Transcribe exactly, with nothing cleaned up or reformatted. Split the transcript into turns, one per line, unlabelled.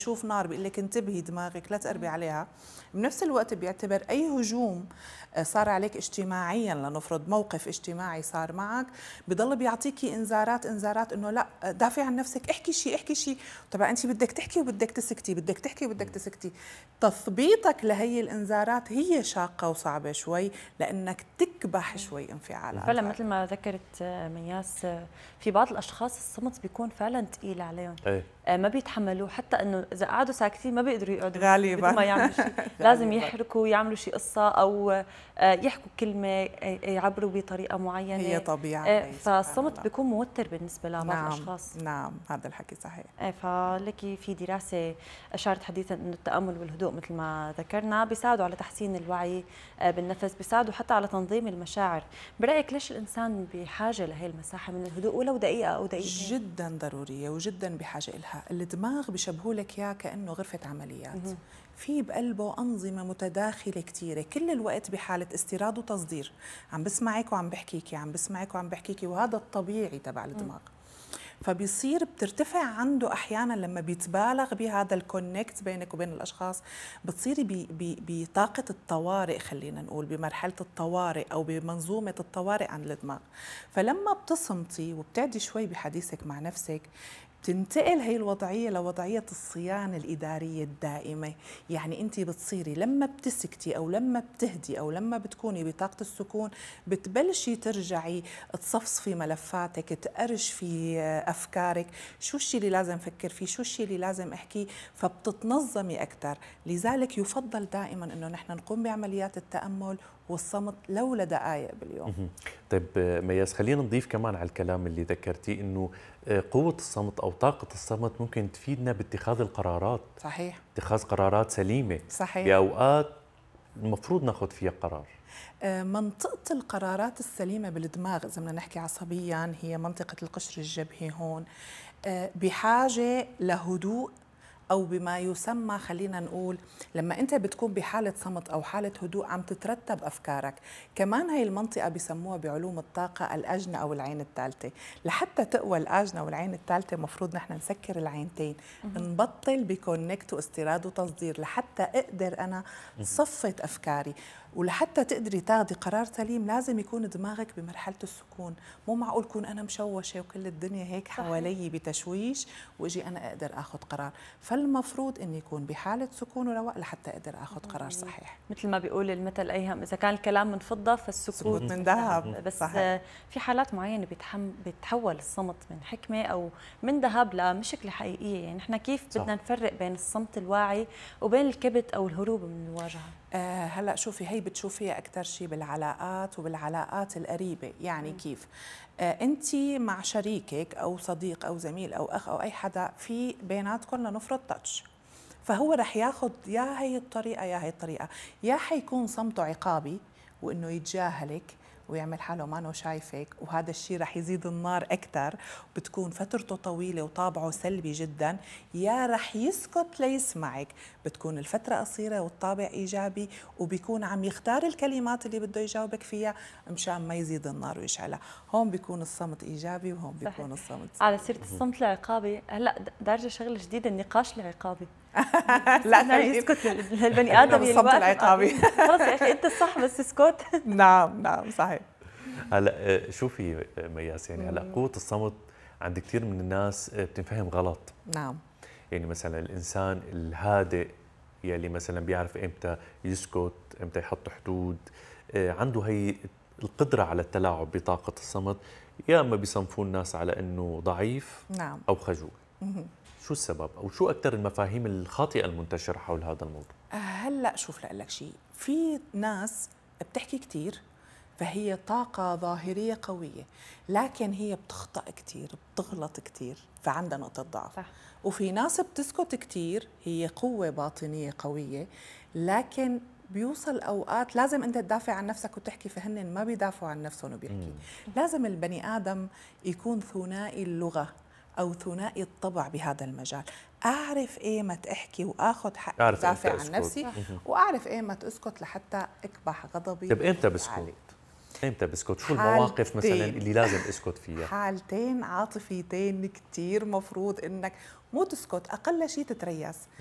بيشوف نار بيقول لك انتبهي دماغك لا تقربي عليها، بنفس الوقت بيعتبر اي هجوم صار عليك اجتماعيا، لنفرض موقف اجتماعي صار معك، بضل بيعطيكي انذارات انذارات انه لا دافعي عن نفسك، احكي شيء احكي شيء، طبعا انت بدك تحكي وبدك تسكتي، بدك تحكي وبدك تسكتي. تثبيطك لهي الانذارات هي شاقه وصعبه شوي لانك تكبح شوي انفعالاتك.
فعلا مثل ما ذكرت مياس، في بعض الاشخاص الصمت بيكون فعلا ثقيل عليهم،
ايه؟
ما بيتحملوه، حتى انه اذا قعدوا ساكتين ما بيقدروا يقعدوا
غالبا
بدون ما يعملوا شيء، لازم يحركوا يعملوا شيء قصه او يحكوا كلمه يعبروا بطريقه معينه.
هي طبيعه،
فالصمت بيكون موتر بالنسبه لبعض
نعم
الاشخاص.
نعم هذا الحكي صحيح.
فلكي في دراسه اشارت حديثا انه التامل والهدوء مثل ما ذكرنا بيساعدوا على تحسين الوعي بالنفس، بيساعدوا حتى على تنظيم المشاعر. برايك ليش الانسان بحاجه لهي المساحه من الهدوء ولو دقيقه او دقيقتين؟
جدا ضروريه وجدا بحاجه لها. الدماغ بشبهوا لك اياه كانه غرفه عمليات، في بقلبه انظمه متداخله كثيره، كل الوقت بحاله استيراد وتصدير، عم بسمعك وعم بحكيكي، عم بسمعك وعم بحكيكي، وهذا الطبيعي تبع الدماغ. فبيصير بترتفع عنده احيانا لما بيتبالغ بهذا الكونكت بينك وبين الاشخاص، بتصيري بطاقه الطوارئ، خلينا نقول بمرحله الطوارئ او بمنظومه الطوارئ عند الدماغ. فلما بتصمتي وبتعدي شوي بحديثك مع نفسك، تنتقل هي الوضعية لوضعية الصيانة الإدارية الدائمة. يعني أنت بتصيري لما بتسكتي أو لما بتهدي أو لما بتكوني بطاقة السكون، بتبلشي ترجعي تصفصفي ملفاتك، تقرش في أفكارك، شو الشيء اللي لازم أفكر فيه، شو الشيء اللي لازم أحكيه، فبتتنظمي أكثر. لذلك يفضل دائما أنه نحن نقوم بعمليات التأمل والصمت لو لدقائق باليوم.
طيب مياس، خلينا نضيف كمان على الكلام اللي ذكرتيه انه قوة الصمت او طاقة الصمت ممكن تفيدنا باتخاذ القرارات.
صحيح.
اتخاذ قرارات سليمة.
صحيح.
بأوقات المفروض ناخذ فيها قرار.
منطقة القرارات السليمة بالدماغ إذا بدنا نحكي عصبيا هي منطقة القشر الجبهي هون، بحاجة لهدوء أو بما يسمى، خلينا نقول لما أنت بتكون بحالة صمت أو حالة هدوء عم تترتب أفكارك. كمان هاي المنطقة بسموها بعلوم الطاقة الأجنة أو العين الثالثة. لحتى تقوى الأجنة والعين الثالثة مفروض نحن نسكر العينتين، نبطل بكونكت واستيراد وتصدير لحتى أقدر أنا صفت أفكاري. ولحتى تقدري تاخذي قرار سليم لازم يكون دماغك بمرحله السكون. مو معقول كون انا مشوشه وكل الدنيا هيك حوالي بتشويش واجي انا اقدر اخذ قرار. فالمفروض اني يكون بحاله سكون ورواق لحتى اقدر اخذ قرار صحيح.
مثل ما بيقول المثل ايهم، اذا كان الكلام من فضه فالسكوت
من ذهب.
بس
صحيح.
في حالات معينه بيتحول الصمت من حكمه او من ذهب لمشكله حقيقيه. يعني نحن كيف صح. بدنا نفرق بين الصمت الواعي وبين الكبت او الهروب من الواجهه؟
آه هلا شوفي، هي بتشوفيها اكثر شيء بالعلاقات وبالعلاقات القريبه. يعني م. كيف آه انت مع شريكك او صديق او زميل او اخ او اي حدا في بيناتكم لنفرض تاتش، فهو رح ياخذ يا هي الطريقه يا هي الطريقه، يا حيكون صمته عقابي وانه يتجاهلك ويعمل حاله ما انه شايفك، وهذا الشيء رح يزيد النار اكثر، بتكون فترته طويله وطابعه سلبي جدا. يا رح يسكت ليسمعك، بتكون الفتره قصيره والطابع ايجابي، وبيكون عم يختار الكلمات اللي بده يجاوبك فيها مشان ما يزيد النار ويشعلها. هون بيكون الصمت ايجابي وهون بيكون الصمت سلبي.
على سيره الصمت العقابي، هلا دارجه شغله جديده، النقاش العقابي.
لا
يسكت البني ادم اللي
الصمت العقابي.
خلص يا اخي انت الصح بس اسكت.
نعم نعم صحيح.
هلا شوفي مياس، يعني هلا قوة الصمت عند كثير من الناس بتنفهم غلط.
نعم.
يعني مثلا الانسان الهادئ يلي مثلا بيعرف امتى يسكت، امتى يحط حدود، عنده هي القدرة على التلاعب بطاقة الصمت، يا اما بيصنفوا الناس على انه ضعيف
نعم
او خجول. شو السبب او شو اكثر المفاهيم الخاطئة المنتشرة حول هذا الموضوع؟
هلا شوف لك شيء، في ناس بتحكي كثير فهي طاقة ظاهرية قوية، لكن هي بتخطأ كثير، بتغلط كثير، فعندها نقطة ضعف. صح. وفي ناس بتسكت كثير، هي قوة باطنية قوية، لكن بيوصل اوقات لازم انت تدافع عن نفسك وتحكي، فهن ما بيدافعوا عن نفسهم وبيحكي. لازم البني ادم يكون ثنائي اللغة أو ثنائي الطبع بهذا المجال، أعرف إيمتى أحكي وآخذ حقي ودافع عن نفسي، وأعرف إيمتى أسكت لحتى أكبح غضبي.
طيب إمتى بسكت؟ امتى بسكت؟ شو المواقف مثلا
حالتين.
اللي لازم اسكت فيها؟
حالتين عاطفيتين كتير مفروض انك مو تسكت، اقل شيء تتريث.